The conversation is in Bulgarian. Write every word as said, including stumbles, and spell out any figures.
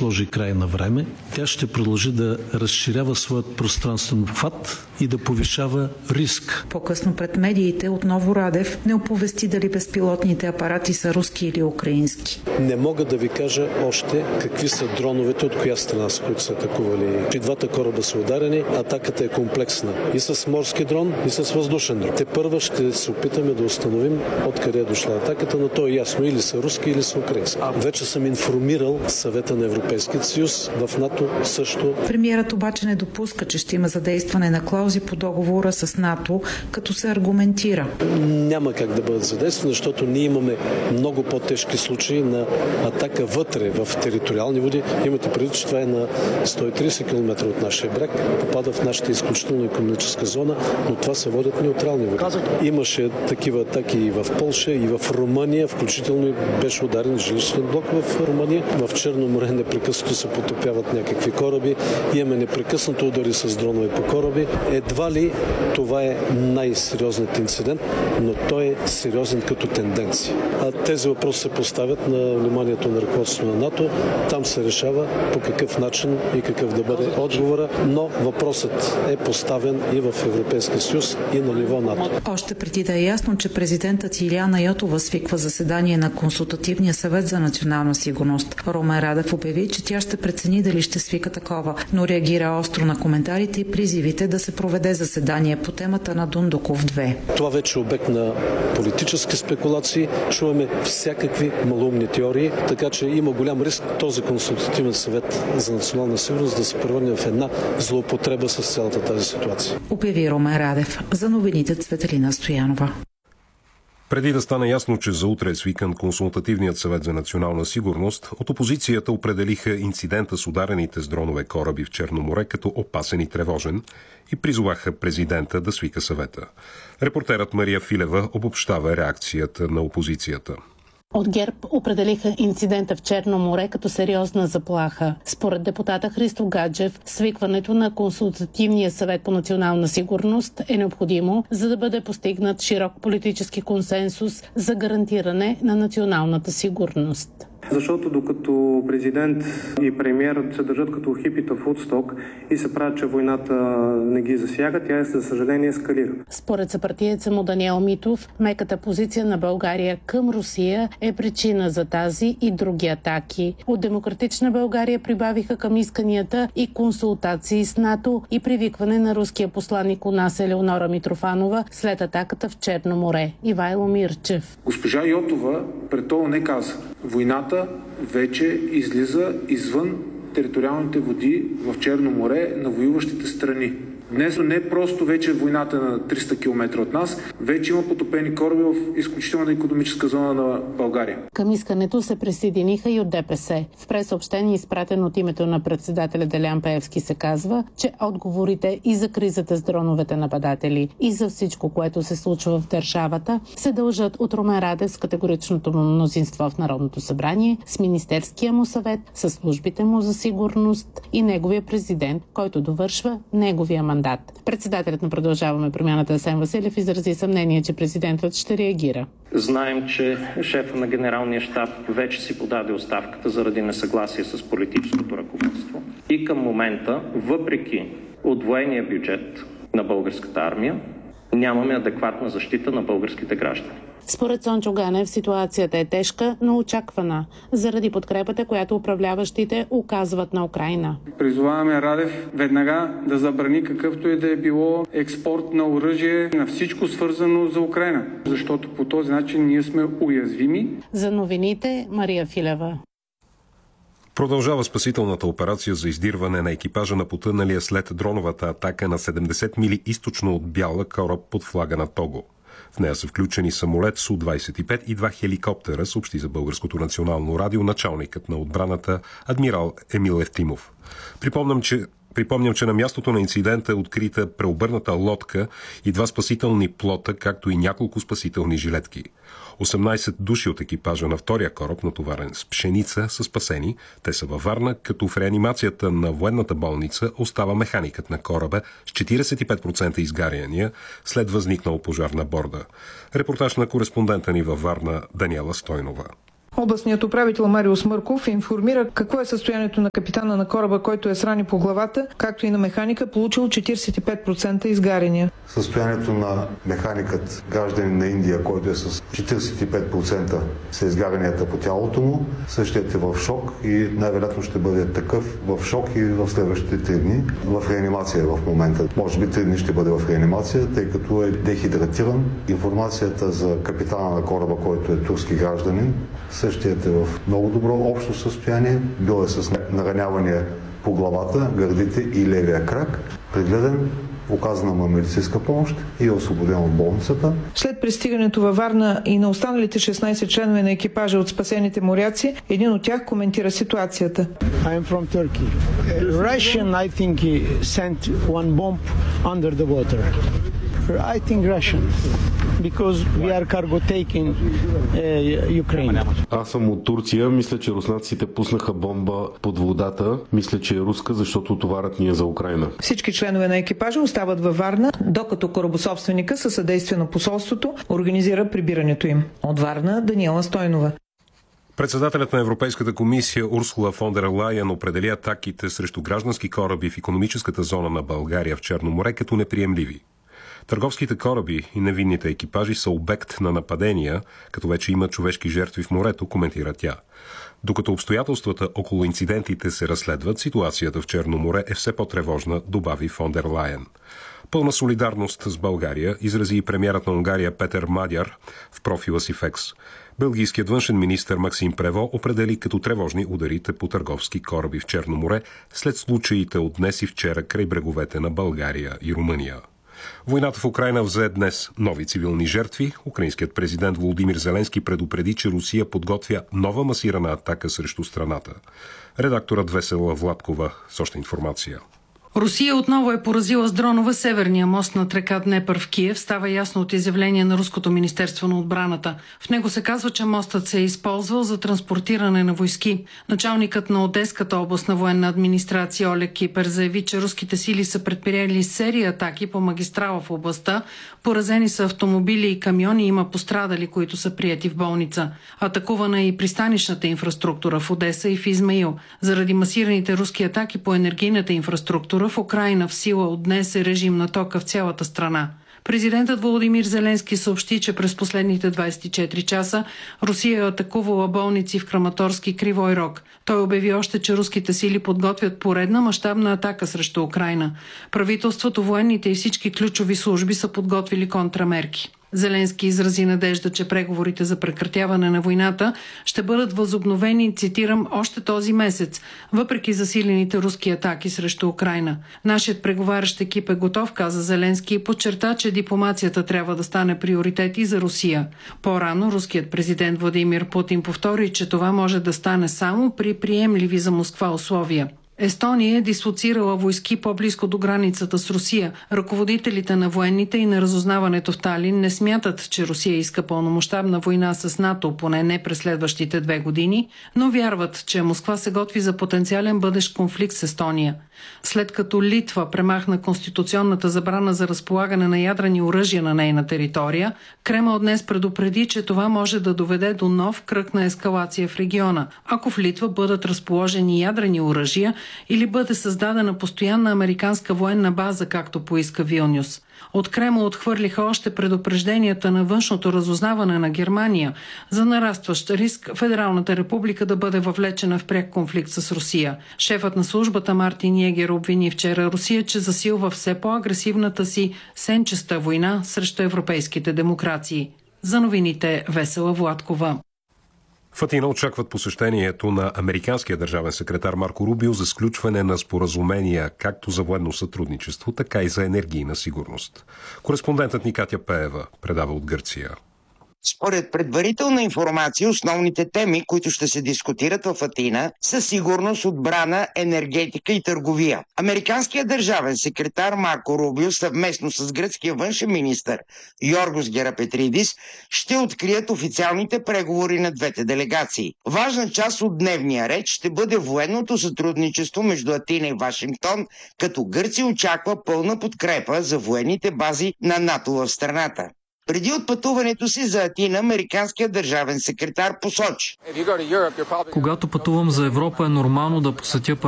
сложи край на време. Тя ще продължи да разширява своят пространствен обхват и да повишава риск. По-късно пред медиите отново Радев не оповести дали безпилотните апарати са руски или украински. Не мога да ви кажа още какви са дроновете от коя страна, с които са атакували. И двата кораба са ударени, атаката е комплексна. И с морски дрон, и с въздушен дрон. Те първа ще се опитаме да установим откъде е дошла атаката, но то е ясно, или са руски, или са украински. Вече съм информирал Съвета на Европейския съюз, в НАТО също. Премиерът обаче не допуска, че ще има задействане на клаузи по договора с НАТО, като се аргументира. Няма как да бъдат задействани, защото ние имаме много по-тежки случаи на атака вътре в териториални води. Имате предвид, че това е на сто и тридесет километра от нашия бряг, попада в нашата изключително икономическа зона, но това се водят неутрални води. Имаше такива атаки и в Полша, и в Румъния, включително беше ударен жилищен блок в Румъния. В Черно море непрекъснато се потопяват някакви кораби. Имаме непрекъснато удари с дронове по кораби. Едва ли това е най-сериозният инцидент, но той е сериозен като тенденция. А тези въпроси се поставят на вниманието на ръководството на НАТО. Там се решава по какъв начин и какъв да бъде отговора, но въпросът е поставен и в Европейския съюз, и на ниво НАТО. Още преди да е ясно, че президентът Илияна Йотова свиква заседание на Консултативния съвет за национална сигурност, Румен Радев обяви, че тя ще прецени дали ще свика такова, но реагира остро на коментарите и призивите да се проведе заседание по темата на Дундуков две. Това вече е обект на политически спекулации. Чуваме всякакви малумни теории, така че има голям риск този Консултативен съвет за национална сигурност да се превърне в една злоупотреба с цялата тази ситуация. Обяви Румен Радев. За новините Цветелина Стоянова. Преди да стане ясно, че за утре е свикан Консултативният съвет за национална сигурност, от опозицията определиха инцидента с ударените с дронове кораби в Черно море като опасен и тревожен и призоваха президента да свика съвета. Репортерът Мария Филева обобщава реакцията на опозицията. От ГЕРБ определиха инцидента в Черно море като сериозна заплаха. Според депутата Христо Гаджев, свикването на Консултативния съвет по национална сигурност е необходимо, за да бъде постигнат широк политически консенсус за гарантиране на националната сигурност. Защото докато президент и премиер се държат като хипита в Удсток и се правят, че войната не ги засяга, тя, за съжаление, ескалира. Според съпартиеца му Даниел Митов, меката позиция на България към Русия е причина за тази и други атаки. От Демократична България прибавиха към исканията и консултации с НАТО и привикване на руския посланик у нас Елеонора Митрофанова след атаката в Черно море. Ивайло Мирчев. Госпожа Йотова пред ООН каза: войната вече излиза извън териториалните води в Черно море на воюващите страни. Днес не просто вече войната на триста километра от нас, вече има потопени кораби в изключителна икономическа зона на България. Към искането се присъединиха и от ДПС. В пресъобщение, изпратено от името на председателя Делян Пеевски, се казва, че отговорите и за кризата с дроновете нападатели и за всичко, което се случва в държавата, се дължат от Румен Радев с категоричното му мнозинство в Народното събрание, с Министерския му съвет, с службите му за сигурност и неговия президент, който довършва неговия мандат. Председателят на Продължаваме промяната Асен Василев изрази съмнение, че президентът ще реагира. Знаем, че шефът на генералния щаб вече си подаде оставката заради несъгласие с политическото ръководство. И към момента, въпреки удвоения бюджет на българската армия, нямаме адекватна защита на българските граждани. Според Цончо Ганев ситуацията е тежка, но очаквана, заради подкрепата, която управляващите оказват на Украйна. Призоваваме Радев веднага да забрани какъвто и да е било експорт на оръжие, на всичко свързано за Украйна, защото по този начин ние сме уязвими. За новините Мария Филева. Продължава спасителната операция за издирване на екипажа на потъналия след дроновата атака на седемдесет мили източно от Бяла кораб под флага на Того. В нея са включени самолет Су двадесет и пет и два хеликоптера, съобщи за Българското национално радио началникът на отбраната адмирал Емил Евтимов. Припомням, че Припомням, че на мястото на инцидента е открита преобърната лодка и два спасителни плота, както и няколко спасителни жилетки. осемнадесет души от екипажа на втория кораб, натоварен с пшеница, са спасени. Те са във Варна, като в реанимацията на военната болница остава механикът на кораба с четиридесет и пет процента изгаряния след възникнал пожар на борда. Репортаж на кореспондента ни във Варна Даниела Стойнова. Областният управител Марио Смърков информира какво е състоянието на капитана на кораба, който е с рани по главата, както и на механика, получил четиридесет и пет процента изгаряния. Състоянието на механикът, гражданин на Индия, който е с четиридесет и пет процента са изгарянията по тялото му, същият е в шок и най-вероятно ще бъде такъв в шок и в следващите три дни. В реанимация в момента. Може би три дни ще бъде в реанимация, тъй като е дехидратиран. Информацията за капитана на кораба, който е турски гражданин, същият е в много добро общо състояние. Бил е с наранявания по главата, гърдите и левия крак. Прегледан, оказана му медицинска помощ и е освободен от болницата. След пристигането във Варна и на останалите шестнадесет членове на екипажа от спасените моряци, един от тях коментира ситуацията. I am from Turkey. Russian, I think, sent one bomb under the water. I think Russian. Because we are cargo taking uh, Ukraine. Аз съм от Турция. Мисля, че руснаците пуснаха бомба под водата. Мисля, че е руска, защото товарът ни е за Украйна. Всички членове на екипажа остават във Варна, докато корабособственика със съдействие на посолството организира прибирането им. От Варна, Даниела Стойнова. Председателят на Европейската комисия Урсула фон дер Лайен определи атаките срещу граждански кораби в икономическата зона на България в Черно море като неприемливи. Търговските кораби и невинните екипажи са обект на нападения, като вече има човешки жертви в морето, коментира тя. Докато обстоятелствата около инцидентите се разследват, ситуацията в Черно море е все по-тревожна, добави фон дер Лайен. Пълна солидарност с България изрази и премиерът на Унгария Петър Мадяр в профила си в Екс. Белгийският външен министър Максим Прево определи като тревожни ударите по търговски кораби в Черно море след случаите от днес и вчера край бреговете на България и Румъния. Войната в Украйна взе днес нови цивилни жертви. Украинският президент Володимир Зеленски предупреди, че Русия подготвя нова масирана атака срещу страната. Редакторът Весела Владкова с още информация. Русия отново е поразила с дронове северния мост над река Днепър в Киев. Става ясно от изявление на Руското министерство на отбраната. В него се казва, че мостът се е използвал за транспортиране на войски. Началникът на Одеската областна военна администрация Олег Кипер заяви, че руските сили са предприели серия атаки по магистрала в областта. Поразени са автомобили и камиони, има пострадали, които са прияти в болница. Атакувана е и пристанищната инфраструктура в Одеса и в Измаил. Заради масираните руски атаки по енергийната инфраструктура в Украйна в сила от днес е режим на тока в цялата страна. Президентът Володимир Зеленски съобщи, че през последните двадесет и четири часа Русия е атакувала болници в Краматорски и Кривой Рог. Той обяви още, че руските сили подготвят поредна мащабна атака срещу Украйна. Правителството, военните и всички ключови служби са подготвили контрамерки. Зеленски изрази надежда, че преговорите за прекратяване на войната ще бъдат възобновени, цитирам, още този месец, въпреки засилените руски атаки срещу Украйна. Нашият преговарящ екип е готов, каза Зеленски и подчерта, че дипломацията трябва да стане приоритет и за Русия. По-рано руският президент Владимир Путин повтори, че това може да стане само при приемливи за Москва условия. Естония е дислоцирала войски по-близко до границата с Русия. Ръководителите на военните и на разузнаването в Талин не смятат, че Русия иска пълномащабна война с НАТО, поне не през следващите две години, но вярват, че Москва се готви за потенциален бъдещ конфликт с Естония. След като Литва премахна конституционната забрана за разполагане на ядрени оръжия на нейна територия, Кремъл днес предупреди, че това може да доведе до нов кръг на ескалация в региона, ако в Литва бъдат разположени ядрени оръжия или бъде създадена постоянна американска военна база, както поиска Вилнюс. От Кремъл отхвърлиха още предупрежденията на външното разузнаване на Германия за нарастващ риск Федералната република да бъде въвлечена в пряк конфликт с Русия. Шефът на службата Мартин Йегер обвини вчера Русия, че засилва все по-агресивната си сенчеста война срещу европейските демокрации. За новините Весела Владкова. В Атина очакват посещението на американския държавен секретар Марко Рубио за сключване на споразумения както за военно сътрудничество, така и за енергийна сигурност. Кореспондентът ни Катя Пеева предава от Гърция. Според предварителна информация, основните теми, които ще се дискутират в Атина, са сигурност, отбрана, енергетика и търговия. Американският държавен секретар Марко Рубио съвместно с гръцкия външен министър Йоргос Герапетридис ще открият официалните преговори на двете делегации. Важна част от дневния ред ще бъде военното сътрудничество между Атина и Вашингтон, като Гърция очаква пълна подкрепа за военните бази на НАТО в страната. Преди отпътуването си за Атина, американският държавен секретар посочи: Когато пътувам за Европа, е нормално да посетя